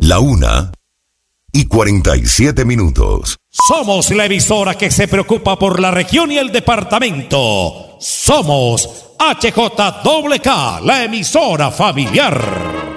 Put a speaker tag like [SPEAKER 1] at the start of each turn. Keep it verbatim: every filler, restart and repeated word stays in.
[SPEAKER 1] La una y cuarenta y siete minutos.
[SPEAKER 2] Somos la emisora que se preocupa por la región y el departamento. Somos H J K K, la emisora familiar.